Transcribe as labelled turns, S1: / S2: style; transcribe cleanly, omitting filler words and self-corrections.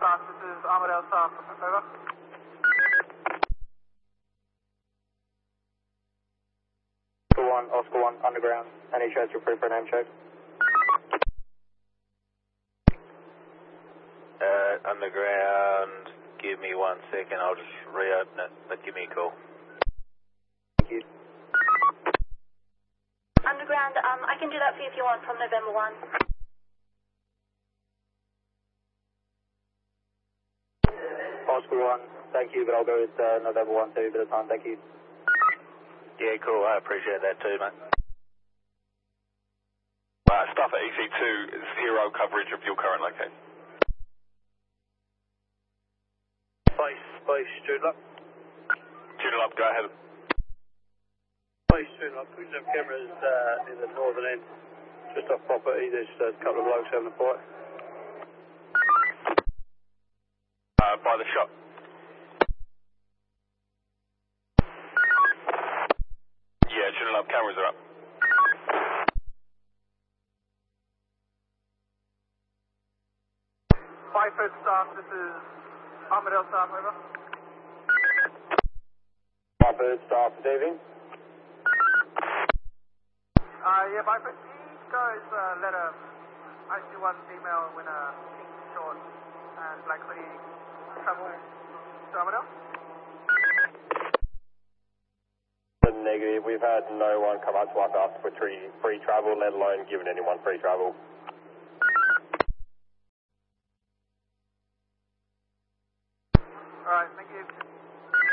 S1: South, this is Armadale South, over.
S2: Oscar 1, underground. Any chance you're free for a name check?
S3: Underground, give me 1 second, I'll just reopen it, but give me a call.
S2: Thank you.
S4: Underground, I can do that for you if you want from November 1.
S2: Oscar 1, thank you, but I'll go with November 1, save a bit of time, thank you.
S3: Yeah, cool, I appreciate that too, mate.
S5: Staff at EC2, 0 coverage of your current location.
S2: Base, Joondalup.
S5: Joondalup, go ahead.
S2: Base, Joondalup, we have cameras in the northern end, just off property, there's a couple of blokes having a fight.
S5: By the shop. Yeah, Joondalup, cameras are up.
S1: Byford South, this is Armadale South, over.
S2: Byford, staff, Daving.
S1: Yeah, Byford, these guys let I see one female in a pink short and black hoodie travel to Armadale.
S2: Negative, we've had no one come up to us asking for free travel, let alone giving anyone free travel.